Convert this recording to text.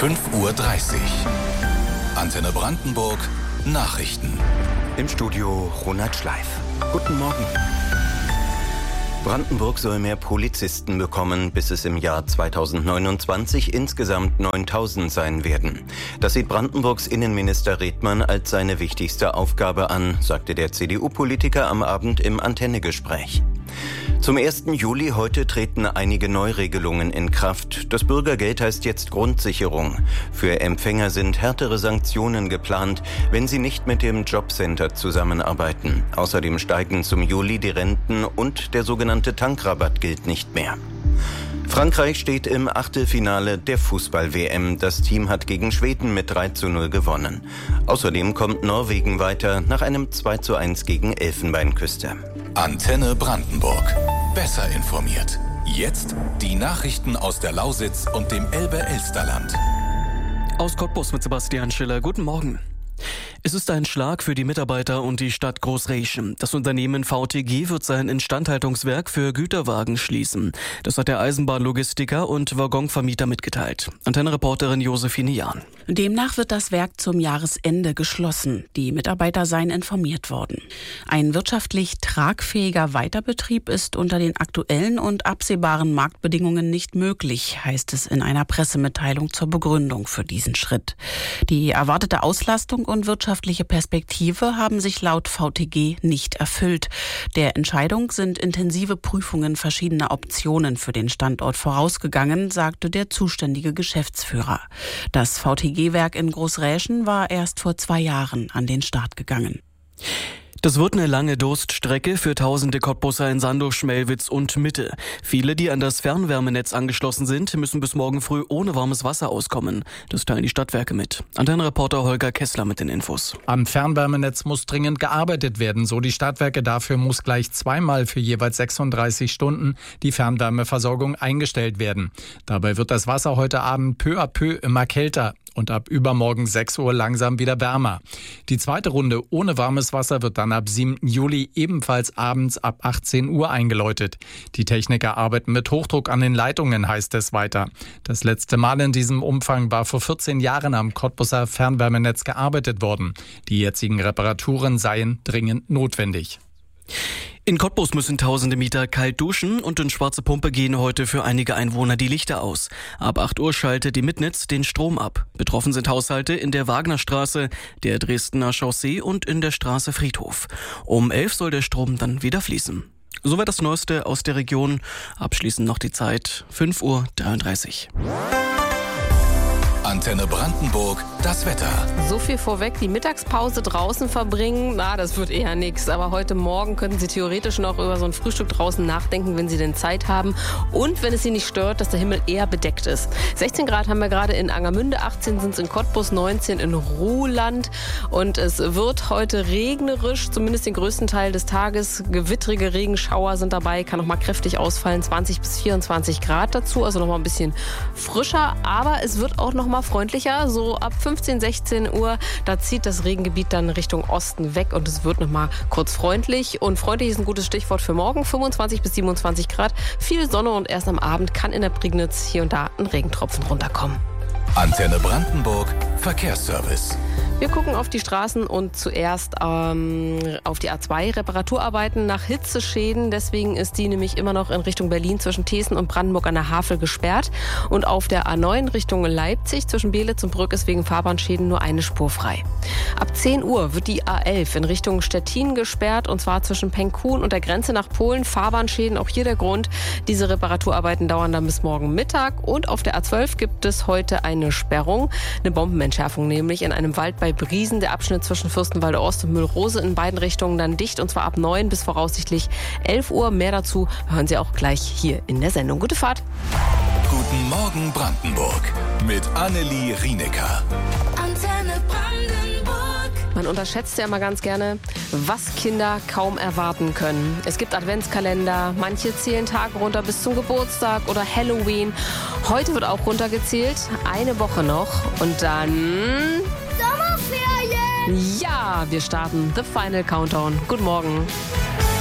5:30 Uhr. Antenne Brandenburg Nachrichten. Im Studio Ronald Schleif. Guten Morgen. Brandenburg soll mehr Polizisten bekommen, bis es im Jahr 2029 insgesamt 9.000 sein werden. Das sieht Brandenburgs Innenminister Redmann als seine wichtigste Aufgabe an, sagte der CDU-Politiker am Abend im Antenne-Gespräch. Zum 1. Juli heute treten einige Neuregelungen in Kraft. Das Bürgergeld heißt jetzt Grundsicherung. Für Empfänger sind härtere Sanktionen geplant, wenn sie nicht mit dem Jobcenter zusammenarbeiten. Außerdem steigen zum Juli die Renten und der sogenannte Tankrabatt gilt nicht mehr. Frankreich steht im Achtelfinale der Fußball-WM. Das Team hat gegen Schweden mit 3:0 gewonnen. Außerdem kommt Norwegen weiter nach einem 2:1 gegen Elfenbeinküste. Antenne Brandenburg. Besser informiert. Jetzt die Nachrichten aus der Lausitz und dem Elbe-Elsterland. Aus Cottbus mit Sebastian Schiller. Guten Morgen. Es ist ein Schlag für die Mitarbeiter und die Stadt Großräschen. Das Unternehmen VTG wird sein Instandhaltungswerk für Güterwagen schließen. Das hat der Eisenbahnlogistiker und Waggonvermieter mitgeteilt. Antenne-Reporterin Josephine Jahn. Demnach wird das Werk zum Jahresende geschlossen. Die Mitarbeiter seien informiert worden. Ein wirtschaftlich tragfähiger Weiterbetrieb ist unter den aktuellen und absehbaren Marktbedingungen nicht möglich, heißt es in einer Pressemitteilung zur Begründung für diesen Schritt. Die erwartete Auslastung und wirtschaftliche Perspektive haben sich laut VTG nicht erfüllt. Der Entscheidung sind intensive Prüfungen verschiedener Optionen für den Standort vorausgegangen, sagte der zuständige Geschäftsführer. Das VTG-Werk in Großräschen war erst vor 2 Jahren an den Start gegangen. Das wird eine lange Durststrecke für tausende Cottbusser in Sandow, Schmelwitz und Mitte. Viele, die an das Fernwärmenetz angeschlossen sind, müssen bis morgen früh ohne warmes Wasser auskommen. Das teilen die Stadtwerke mit. Antenne-Reporter Holger Kessler mit den Infos. Am Fernwärmenetz muss dringend gearbeitet werden, so die Stadtwerke. Dafür muss gleich zweimal für jeweils 36 Stunden die Fernwärmeversorgung eingestellt werden. Dabei wird das Wasser heute Abend peu à peu immer kälter und ab übermorgen 6 Uhr langsam wieder wärmer. Die zweite Runde ohne warmes Wasser wird dann ab 7. Juli ebenfalls abends ab 18 Uhr eingeläutet. Die Techniker arbeiten mit Hochdruck an den Leitungen, heißt es weiter. Das letzte Mal in diesem Umfang war vor 14 Jahren am Cottbusser Fernwärmenetz gearbeitet worden. Die jetzigen Reparaturen seien dringend notwendig. In Cottbus müssen tausende Mieter kalt duschen und in Schwarze Pumpe gehen heute für einige Einwohner die Lichter aus. Ab 8 Uhr schaltet die Mitnetz den Strom ab. Betroffen sind Haushalte in der Wagnerstraße, der Dresdner Chaussee und in der Straße Friedhof. Um 11 soll der Strom dann wieder fließen. Soweit das Neueste aus der Region. Abschließend noch die Zeit 5:33 Uhr. Antenne Brandenburg, das Wetter. So viel vorweg, die Mittagspause draußen verbringen, das wird eher nichts. Aber heute Morgen könnten Sie theoretisch noch über so ein Frühstück draußen nachdenken, wenn Sie denn Zeit haben. Und wenn es Sie nicht stört, dass der Himmel eher bedeckt ist. 16 Grad haben wir gerade in Angermünde, 18 sind es in Cottbus, 19 in Ruhland. Und es wird heute regnerisch, zumindest den größten Teil des Tages. Gewittrige Regenschauer sind dabei, kann noch mal kräftig ausfallen, 20 bis 24 Grad dazu. Also noch mal ein bisschen frischer, aber es wird auch noch mal freundlicher, so ab 15, 16 Uhr, da zieht das Regengebiet dann Richtung Osten weg und es wird nochmal kurz freundlich. Und freundlich ist ein gutes Stichwort für morgen, 25 bis 27 Grad, viel Sonne und erst am Abend kann in der Prignitz hier und da ein Regentropfen runterkommen. Antenne Brandenburg, Verkehrsservice. Wir gucken auf die Straßen und zuerst auf die A2 Reparaturarbeiten nach Hitzeschäden. Deswegen ist die nämlich immer noch in Richtung Berlin zwischen Thesen und Brandenburg an der Havel gesperrt. Und auf der A9 Richtung Leipzig zwischen Belitz und Brück ist wegen Fahrbahnschäden nur eine Spur frei. Ab 10 Uhr wird die A11 in Richtung Stettin gesperrt und zwar zwischen Penkun und der Grenze nach Polen. Fahrbahnschäden, auch hier der Grund. Diese Reparaturarbeiten dauern dann bis morgen Mittag. Und auf der A12 gibt es heute eine Sperrung, eine Bombenentschärfung nämlich in einem Wald bei Briesen. Der Abschnitt zwischen Fürstenwalde Ost und Mühlrose in beiden Richtungen dann dicht und zwar ab 9 bis voraussichtlich 11 Uhr. Mehr dazu hören Sie auch gleich hier in der Sendung. Gute Fahrt. Guten Morgen Brandenburg mit Annelie Rienecker. Antenne Brandenburg. Man unterschätzt ja immer ganz gerne, was Kinder kaum erwarten können. Es gibt Adventskalender, manche zählen Tage runter bis zum Geburtstag oder Halloween. Heute wird auch runtergezählt, eine Woche noch und dann... Sommerferien! Ja, wir starten The Final Countdown. Guten Morgen.